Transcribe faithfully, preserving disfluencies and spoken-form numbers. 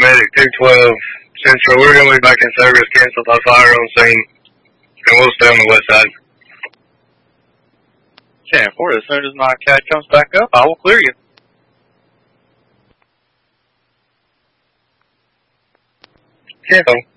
Medic two twelve Central. We're going to be back in service. Cancel our fire on scene. And we'll stay on the west side. ten four, as soon as my cat comes back up, I will clear you. Careful.